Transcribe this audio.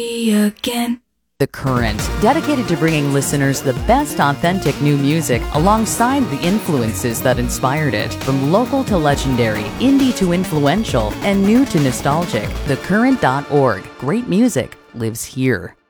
again. The Current, dedicated to bringing listeners the best authentic new music alongside the influences that inspired it. From local to legendary, indie to influential, and new to nostalgic. TheCurrent.org. Great music lives here.